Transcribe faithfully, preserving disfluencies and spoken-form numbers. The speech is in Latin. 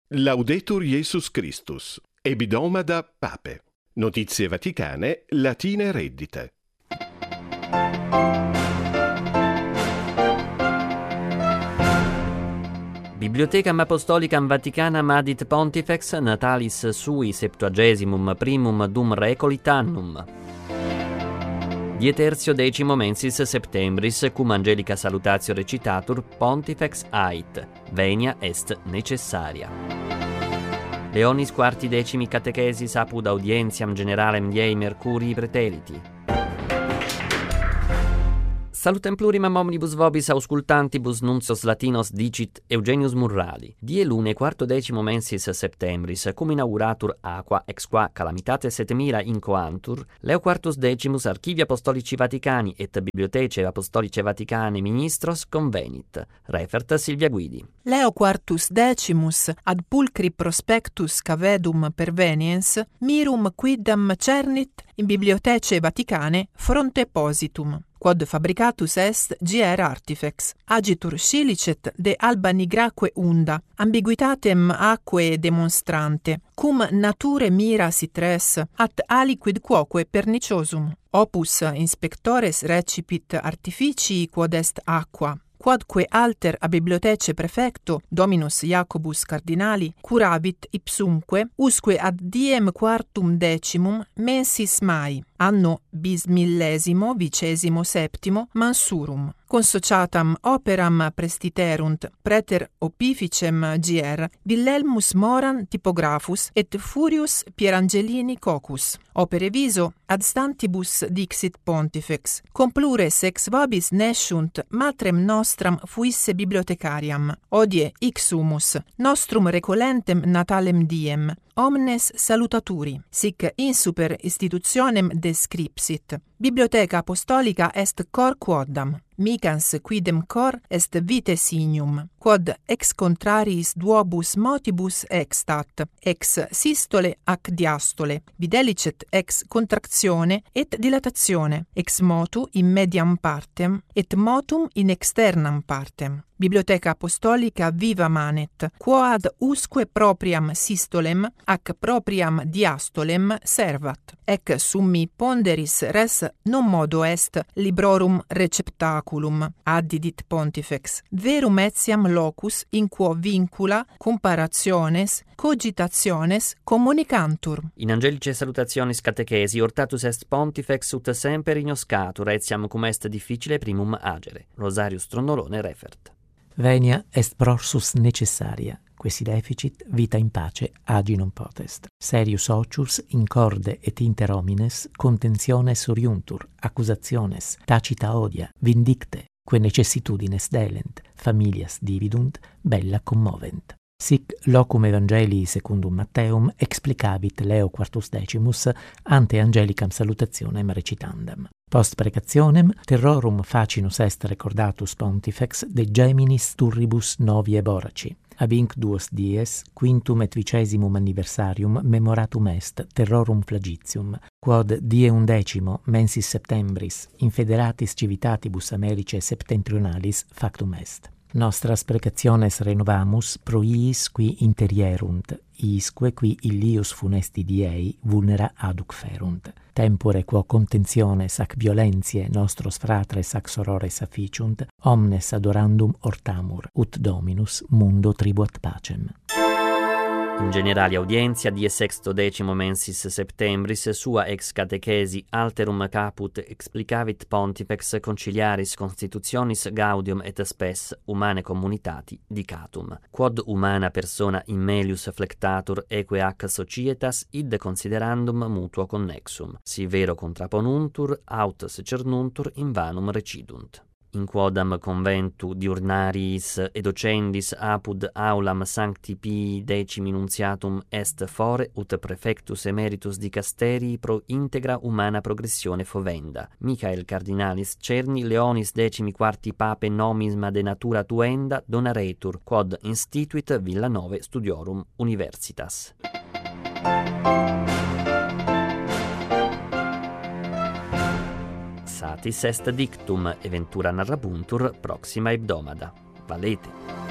Laudetur Jesus Christus, Ebidomada Pape. Notizie vaticane, latine reddite. Bibliothecam Apostolicam Vaticanam adit Pontifex natalis sui septuagesimum primum dum recolit annum. Dieterzio decimo mensis septembris, cum angelica salutatio recitatur, Pontifex ait, venia est necessaria. Leonis quarti decimi catechesis apud audientiam generalem diei Mercurii preteriti. Salutem plurimam omnibus vobis auscultantibus nuncios latinos dicit Eugenius Murrali. Die lune quarto decimo mensis septembris, cum inauguratur aqua ex qua calamitates et mira incoantur, Leo quartus decimus archivi apostolici Vaticani et bibliothece apostolice Vaticane ministros convenit. Refert Silvia Guidi. Leo quartus decimus ad pulcri prospectus cavedum perveniens mirum quidam cernit in bibliothece Vaticane fronte positum. Quod fabricatus est G R artifex, agitur scilicet de alba nigraque unda, ambiguitatem aquae demonstrante, cum nature mira sitres, at aliquid quoque perniciosum. Opus inspectores recipit artificii quod est aqua, quodque alter a bibliothece prefecto Dominus Jacobus Cardinali curavit ipsumque usque ad diem quartum decimum mensis Mai, anno bismillesimo vicesimo septimo mansurum. Consociatam operam prestiterunt preter opificem G R Wilhelmus Moran typographus et Furius Pierangelini cocus. Opere viso ad stantibus dixit Pontifex, complures ex vobis nesciunt matrem nostram fuisse bibliothecariam. Odie ixumus nostrum recolentem natalem diem, omnes salutaturi, sic insuper institutionem descripsit. Bibliotheca apostolica est cor quoddam, micans quidem cor est vitae signum, quod ex contrariis duobus motibus extat, ex sistole ac diastole, videlicet ex contractione et dilatatione, ex motu in mediam partem, et motum in externam partem. Bibliotheca apostolica viva manet, quoad usque propriam systolem ac propriam diastolem servat. Ec summi ponderis res non modo est librorum receptaculum, addidit Pontifex, verum etiam locus in quo vincula comparationes, cogitationes communicantur. In angelice salutationis catechesi hortatus est Pontifex ut semper ignoscatur etiam cum est difficile primum agere. Rosarius Tronnolone refert. Venia est prorsus necessaria, quasi deficit vita in pace agi non potest. Serius ocius in corde et inter homines contentiones oriuntur, accusationes, tacita odia, vindicte, que necessitudines delent, familias dividunt, bella commovent. Sic locum Evangelii secundum Matteum explicavit Leo quartus decimus ante angelicam salutationem recitandam. Post precationem terrorum facinus est recordatus Pontifex de geminis turribus noviae boraci. Ab inc duos dies, quintum et vicesimum anniversarium memoratum est terrorum flagitium, quod die undecimo mensis septembris in federatis civitatibus Americae septentrionalis factum est. Nostras precationes renovamus pro iis qui interierunt, isque qui illius funesti diei vulnera aduc ferunt. Tempore quo contentiones ac violentiae nostros fratres ac sorores afficiunt, omnes adorandum ortamur, ut Dominus mundo tribuat pacem. In generali audientia die sexto decimo mensis septembris sua ex catechesi alterum caput explicavit Pontifex conciliaris constitutionis gaudium et spes humane communitati dicatum. Quod humana persona in melius flectatur eque ac societas id considerandum mutuo connexum. Si vero contraponuntur aut secernuntur in vanum recidunt. In quodam conventu diurnariis et docendis apud aulam Sancti Pii decimi nuntiatum est fore ut prefectus emeritus dicasterii pro integra humana progressione fovenda. Michael Cardinalis Cerni Leonis decimi quarti pape nomisma de natura tuenda donaretur, quod instituit Villanove Studiorum Universitas. Satis est dictum, eventura narrabuntur proxima hebdomada. Valete.